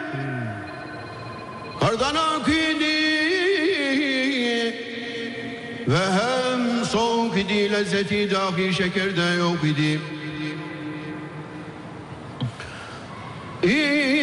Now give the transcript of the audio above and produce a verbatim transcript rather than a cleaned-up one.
Kardan ak idi ve hem soğuk idi, lezzeti dahi şekerde yok idi. İyi